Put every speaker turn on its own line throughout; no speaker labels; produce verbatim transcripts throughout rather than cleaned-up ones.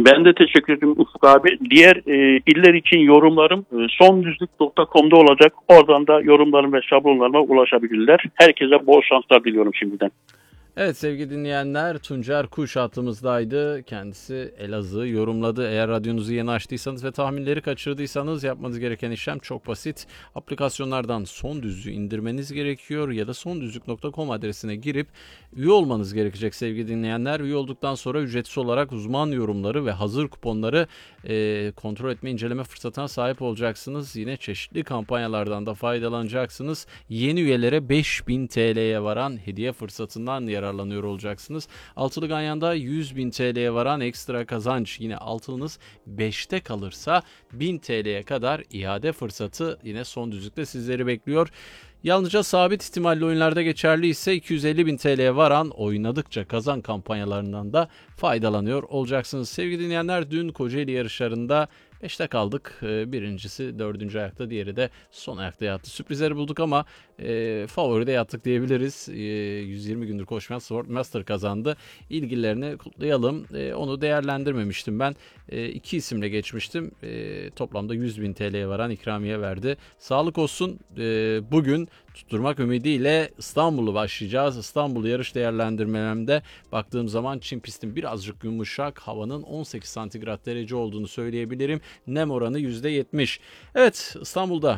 Ben de teşekkür ederim Ufuk abi. Diğer e, iller için yorumlarım e, sondüzlük nokta com'da olacak. Oradan da yorumlarım ve şablonlarıma ulaşabilirler. Herkese bol şanslar diliyorum şimdiden.
Evet sevgili dinleyenler, Tuncer Kuş hattımızdaydı. Kendisi Elazığ'ı yorumladı. Eğer radyonuzu yeni açtıysanız ve tahminleri kaçırdıysanız yapmanız gereken işlem çok basit. Aplikasyonlardan Son Düzlüğü indirmeniz gerekiyor ya da sondüzlük nokta com adresine girip üye olmanız gerekecek sevgili dinleyenler. Üye olduktan sonra ücretsiz olarak uzman yorumları ve hazır kuponları e, kontrol etme, inceleme fırsatına sahip olacaksınız. Yine çeşitli kampanyalardan da faydalanacaksınız. Yeni üyelere beş bin T L'ye varan hediye fırsatından yararlanıyor olacaksınız. Altılı Ganyan'da yüz bin T L'ye varan ekstra kazanç, yine altılınız beşte kalırsa bin T L'ye kadar iade fırsatı yine son düzlükte sizleri bekliyor. Yalnızca sabit ihtimalli oyunlarda geçerli ise iki yüz elli bin T L'ye varan oynadıkça kazan kampanyalarından da faydalanıyor olacaksınız. Sevgili dinleyenler, dün Kocaeli yarışlarında beşte kaldık. Birincisi dördüncü ayakta, diğeri de son ayakta yattı. Sürprizleri bulduk ama e, favoride yattık diyebiliriz. E, yüz yirmi gündür koşmayan Sword Master kazandı. İlgilerini kutlayalım. E, onu değerlendirmemiştim ben. E, iki isimle geçmiştim. E, toplamda yüz bin T L'ye varan ikramiye verdi. Sağlık olsun. E, bugün tutturmak ümidiyle İstanbul'u başlayacağız. İstanbul yarış değerlendirmemde baktığım zaman Çin pistin birazcık yumuşak, havanın on sekiz santigrat derece olduğunu söyleyebilirim. Nem oranı yüzde yetmiş. Evet, İstanbul'da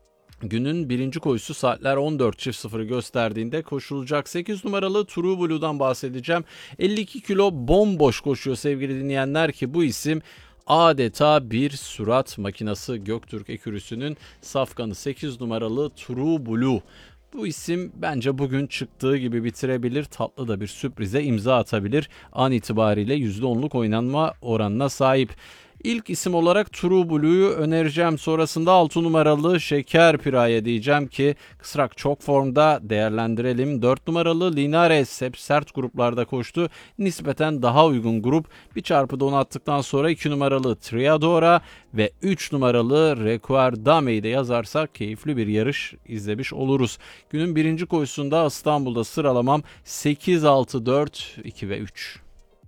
günün birinci koşusu saatler on dört sıfırı gösterdiğinde koşulacak. sekiz numaralı True Blue'dan bahsedeceğim. elli iki kilo bomboş koşuyor sevgili dinleyenler ki bu isim adeta bir sürat makinası. Göktürk ekürüsünün safkanı sekiz numaralı True Blue. Bu isim bence bugün çıktığı gibi bitirebilir. Tatlı da bir sürprize imza atabilir. An itibariyle yüzde onluk oynanma oranına sahip. İlk isim olarak True Blue'yu önereceğim. Sonrasında altı numaralı Şeker Piraye diyeceğim ki kısrak çok formda, değerlendirelim. dört numaralı Linares hep sert gruplarda koştu. Nispeten daha uygun grup. Bir çarpıda onu attıktan sonra iki numaralı Triadora ve üç numaralı Recuerdame'yi de yazarsak keyifli bir yarış izlemiş oluruz. Günün birinci koşusunda İstanbul'da sıralamam sekiz, altı, dört, iki ve üç.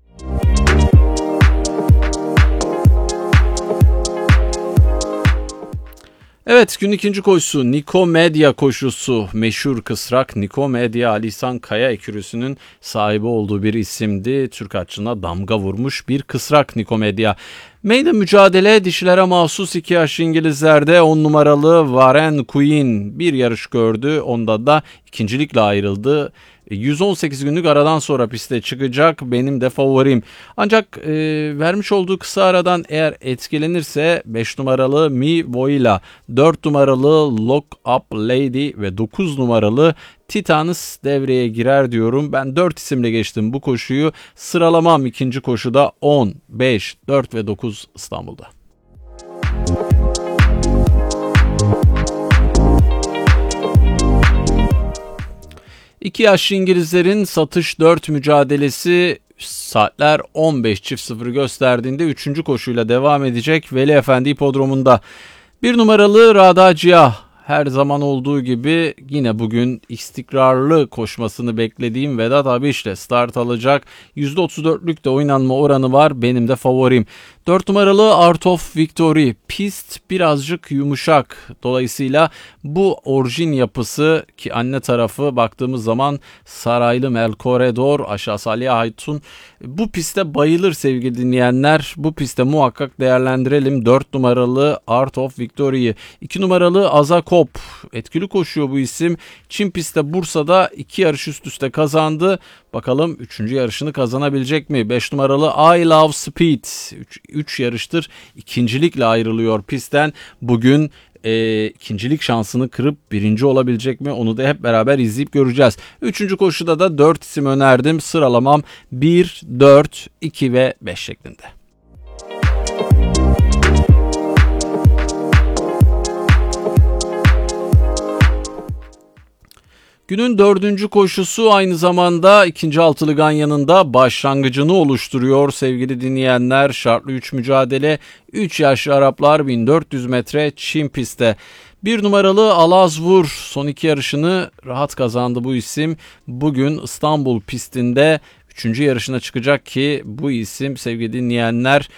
Evet, gün ikinci koşusu Nikomedia koşusu. Meşhur kısrak Nikomedia, Ali İhsan Kaya ekürüsünün sahibi olduğu bir isimdi. Türk atçına damga vurmuş bir kısrak Nikomedia. Meydan mücadele dişilere mahsus iki yaş İngilizlerde on numaralı Warren Queen bir yarış gördü. Onda da ikincilikle ayrıldı. yüz on sekiz günlük aradan sonra piste çıkacak. Benim de favorim. Ancak e, vermiş olduğu kısa aradan eğer etkilenirse beş numaralı Mi Voila, dört numaralı Lock Up Lady ve dokuz numaralı Titanus devreye girer diyorum. Ben dört isimle geçtim bu koşuyu. Sıralamam ikinci koşuda on, beş, dört ve dokuz İstanbul'da. İki yaşlı İngilizlerin satış dört mücadelesi saatler on beş sıfır gösterdiğinde üçüncü koşuyla devam edecek Veli Efendi Hipodromu'nda. Bir numaralı Radacia her zaman olduğu gibi yine bugün istikrarlı koşmasını beklediğim Vedat Abiş ile start alacak. yüzde otuz dörtlük de oynanma oranı var. Benim de favorim. dört numaralı Art of Victory. Pist birazcık yumuşak. Dolayısıyla bu orijin yapısı ki anne tarafı baktığımız zaman Saraylı Mel Corredor, aşağısı Ali Haytun. Bu piste bayılır sevgili dinleyenler. Bu piste muhakkak değerlendirelim. dört numaralı Art of Victory'yi. iki numaralı Azakop. Etkili koşuyor bu isim. Çin pistte Bursa'da iki yarış üst üste kazandı. Bakalım üçüncü yarışını kazanabilecek mi? beş numaralı I Love Speed. üç yarıştır ikincilikle ayrılıyor pistten. Bugün e, ikincilik şansını kırıp birinci olabilecek mi? Onu da hep beraber izleyip göreceğiz. Üçüncü koşuda da dört isim önerdim. Sıralamam bir, dört, iki ve beş şeklinde. Günün dördüncü koşusu aynı zamanda ikinci altılı ganyanın da başlangıcını oluşturuyor sevgili dinleyenler. Şartlı üç mücadele, üç yaşlı Araplar bin dört yüz metre Çin pistte. Bir numaralı Alazvur son iki yarışını rahat kazandı bu isim. Bugün İstanbul pistinde üçüncü yarışına çıkacak ki bu isim sevgili dinleyenler